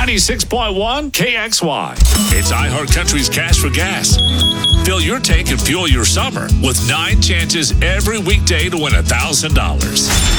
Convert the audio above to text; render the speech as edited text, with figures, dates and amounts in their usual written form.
96.1 KXY. It's iHeartCountry's Cash for Gas. Fill your tank and fuel your summer with 9 chances every weekday to win $1,000.